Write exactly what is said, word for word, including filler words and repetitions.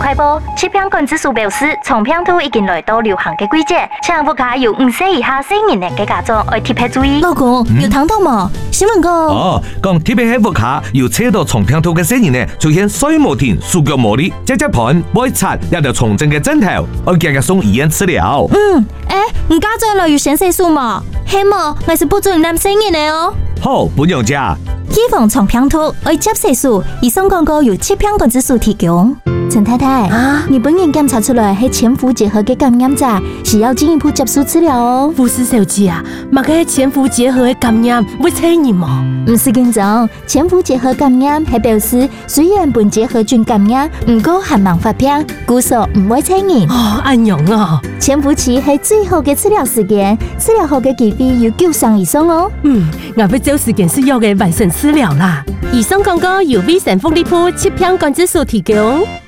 快報，疾病管制署表示，腸病毒已經來到流行嘅季節，請屋企有五歲以下成年嘅家長要特別注意。 老公，有聽到嗎？新聞講哦，講特別喺屋企有測到腸病毒嘅成年呢，出現睡無停、手腳無力、隻隻盤、胃擦，一條重症嘅症頭，要繼續送醫院治療。 嗯，誒，唔家長來有先生數嘛？希望我是不准男成年嘅哦。 好，本樣姐。 預防腸病毒，要接細數，以上廣告由疾病管制署提供。陳太太，啊，你本人檢查出來係潛伏結核嘅感染者，需要進一步接受治療哦。 護士小姐啊，乜嘅潛伏結核嘅感染會傳染嗎？ 唔是緊張，潛伏結核感染係表示雖然本結核菌感染，唔過還冇發病，故所唔會傳染。 哦，安樣啊！ 潛伏期係最好嘅治療時間，治療後嘅機會有九成以上哦。 嗯，我要找時間需要嘅完成治療啦。以上廣告由衛生福利部疾病管制署提供。